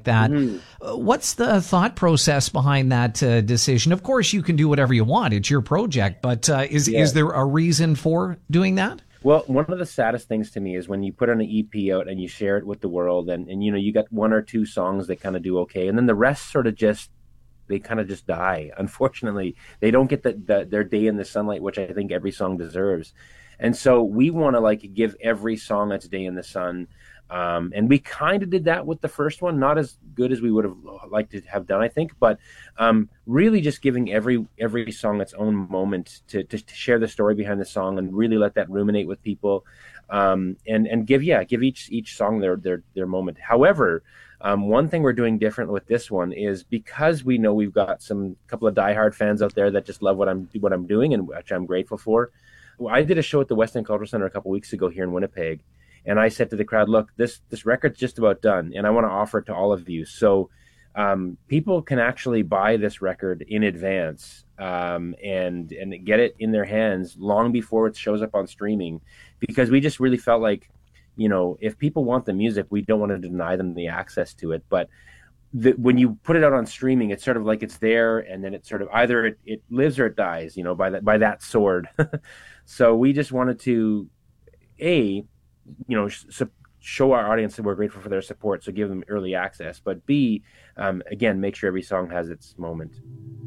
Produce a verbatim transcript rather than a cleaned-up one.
like that. Mm-hmm. Uh, What's the thought process behind that uh, decision? Of course, you can do whatever you want. It's your project. But uh, is, Yeah. is there a reason for doing that? Well, one of the saddest things to me is when you put an E P out and you share it with the world, and, and you know, you got one or two songs that kind of do okay, and then the rest sort of just, they kind of just die. Unfortunately, they don't get the, the, their day in the sunlight, which I think every song deserves. And so we want to like give every song its day in the sun. Um, and we kind of did that with the first one, not as good as we would have liked to have done, I think, but um, really just giving every every song its own moment to, to, to share the story behind the song and really let that ruminate with people, um, and and give yeah give each each song their their their moment. However, um, one thing we're doing different with this one is because we know we've got some couple of diehard fans out there that just love what I'm what I'm doing, and which I'm grateful for. Well, I did a show at the West End Cultural Center a couple weeks ago here in Winnipeg. And I said to the crowd, look, this this record's just about done, and I want to offer it to all of you. So um, people can actually buy this record in advance um, and and get it in their hands long before it shows up on streaming, because we just really felt like, you know, if people want the music, we don't want to deny them the access to it. But the, when you put it out on streaming, it's sort of like it's there, and then it's sort of either it, it lives or it dies, you know, by that by that sword. So we just wanted to, A, you know, sh- show our audience that we're grateful for their support, so give them early access. But B, um, again, make sure every song has its moment.